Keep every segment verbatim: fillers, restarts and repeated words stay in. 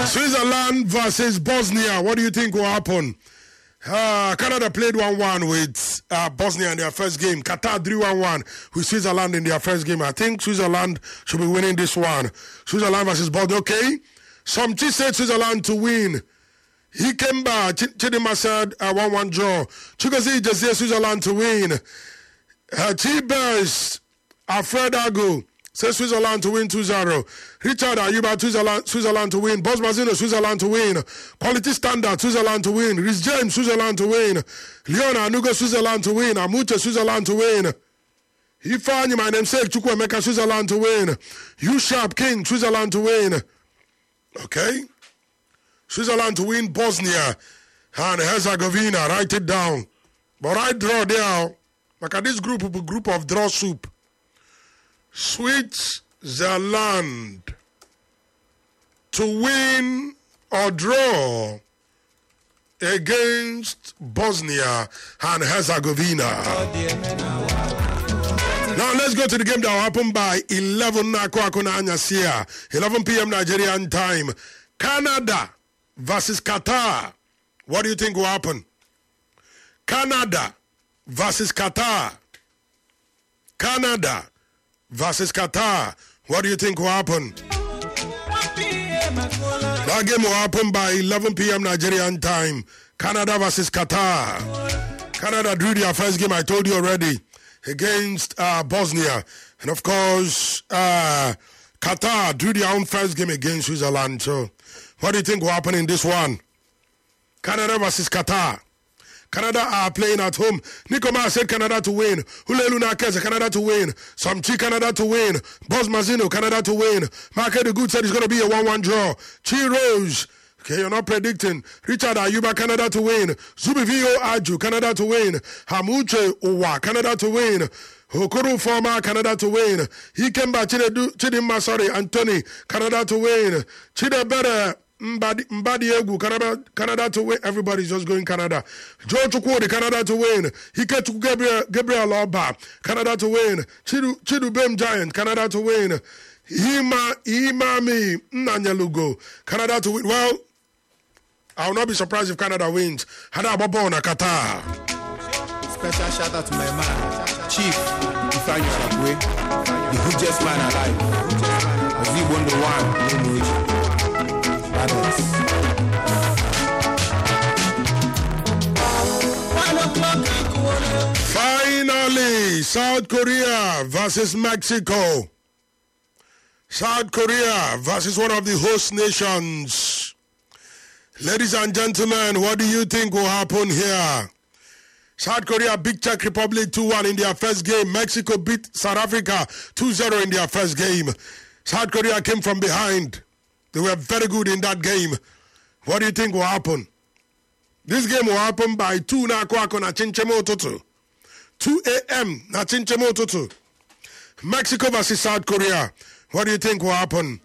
Switzerland versus Bosnia. What do you think will happen? Uh, Canada played one one with uh, Bosnia in their first game. Qatar drew one one with Switzerland in their first game. I think Switzerland should be winning this one. Switzerland versus Bosnia. Okay. Some Chi said Switzerland to win. He came back. Ch- Chidima said uh, one one draw. Chukwueze just said Switzerland to win. Uh, T-Bears, Alfred Ago says Switzerland to win two zero. Richard Ayuba, Switzerland, Switzerland to win. Boss Mazino, Switzerland to win. Quality Standard, Switzerland to win. Rhys James, Switzerland to win. Leona Anugo, Switzerland to win. Amuche, Switzerland to win. Ifeanyi, my namesake, Chukwuemeka, Switzerland to win. U Sharp King, Switzerland to win. Okay. Switzerland to win Bosnia and Herzegovina. Write it down. But I draw there. Like at this group, a group of draw soup. Switzerland to win or draw against Bosnia and Herzegovina. Now let's go to the game that will happen by eleven eleven p.m. Nigerian time. Canada versus Qatar. What do you think will happen? Canada versus Qatar. Canada versus Qatar. What do you think will happen? That game will happen by eleven p.m. Nigerian time. Canada versus Qatar. Canada drew their first game, I told you already, against uh, Bosnia. And of course, uh, Qatar drew their own first game against Switzerland. So, what do you think will happen in this one? Canada versus Qatar. Canada are playing at home. Nikoma said Canada to win. Hulelu Nakeze, Canada to win. Samchi, Canada to win. Boss Mazino, Canada to win. Mark the Good said it's going to be a one one draw. Chi Rose, okay, you're not predicting. Richard Ayuba, Canada to win. Zubivio Aju, Canada to win. Hamuche Uwa, Canada to win. Okoro Former, Canada to win. Ikemba Chidimma, sorry, Anthony, Canada to win. Chidebere Mbadi, Mbadi Egu, Canada, Canada to win. Everybody's just going Canada. Joe Chukwudi, Canada to win. Hiketu Gabriel, Gabriel Oba, Canada to win. Chidu, Chidu Bem Giant, Canada to win. Hima, Imami Nanyalugo, Canada to win. Well, I will not be surprised if Canada wins. Hada Babona, Qatar. Special shout out to my man, Chief Ifeanyi Shakwe, the hugest man alive. As he won the one, no more. Finally, South Korea versus Mexico. South Korea versus one of the host nations. Ladies and gentlemen, what do you think will happen here? South Korea beat Czech Republic two one in their first game. Mexico beat South Africa two zero in their first game. South Korea came from behind. They were very good in that game. What do you think will happen? This game will happen by two na kwako na Chinchemo Tutu. two a.m. na Chinchemo Tutu. Mexico versus South Korea. What do you think will happen?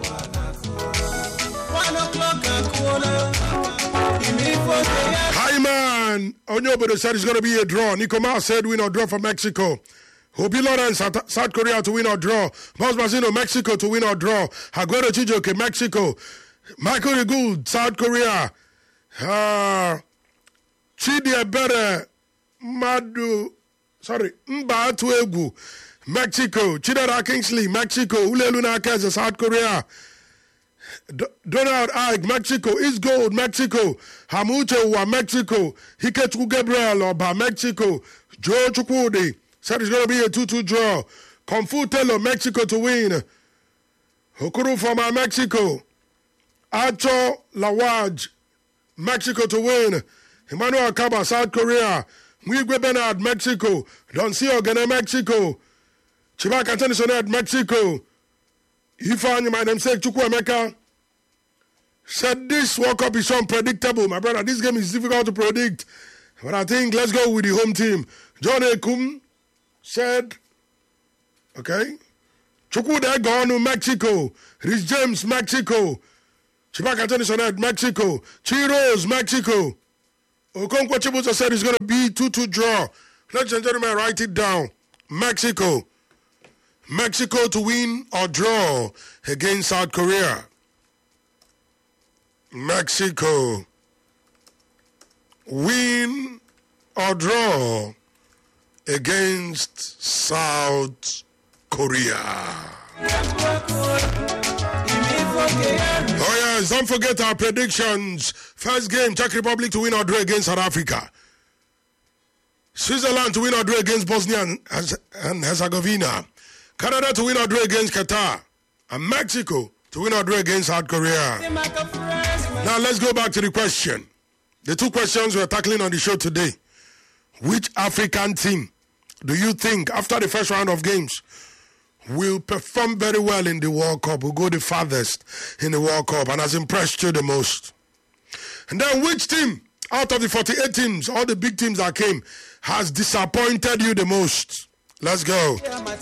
Hi man, Onyobodo said it's going to be a draw. Nikoma said win or draw for Mexico. Obi Lawrence, South Korea to win or draw. Boss Mazino, Mexico to win or draw. Aguero Chijoke, Mexico. Michael Gould, South Korea. Uh, Chidi Ebere, Madu, sorry, Mba Atuegu, Mexico. Chidera Kingsley, Mexico. Uleluna Keze, South Korea. D- Donald Ike, Mexico. East Gold, Mexico. Hamuche Uwa, Mexico. Hiketu Gabriel Oba, Mexico. Joe Chukwudi said it's going to be a two two draw. Kung Fu Taylor, Mexico to win. Okuru Former, Mexico. Acho Lawaj, Mexico to win. Emmanuel Kaba, South Korea. Mwigwe Bernard, Mexico. Donsi Ogene, Mexico. Chibaka Tennisoned, Mexico. Ifeanyi, my namesake, Chukwuemeka, said this World Cup is so unpredictable. My brother, this game is difficult to predict. But I think let's go with the home team. John Ekum said, okay, Chukwude Gonu, Mexico. Rhys James, Mexico. Chibaka Tennisoned, Mexico. Chiros, Mexico. Okonkwo Chibuzo said it's going to be two two draw. Ladies and gentlemen, write it down. Mexico. Mexico to win or draw against South Korea. Mexico win or draw against South Korea. Oh yes, don't forget our predictions. First game, Czech Republic to win or draw against South Africa. Switzerland to win or draw against Bosnia and Herzegovina. Canada to win or draw against Qatar. And Mexico to win or draw against South Korea. Now let's go back to the question. The two questions we're tackling on the show today. Which African team do you think, after the first round of games, will perform very well in the World Cup, will go the farthest in the World Cup and has impressed you the most? And then which team, out of the forty-eight teams, all the big teams that came, has disappointed you the most? Let's go.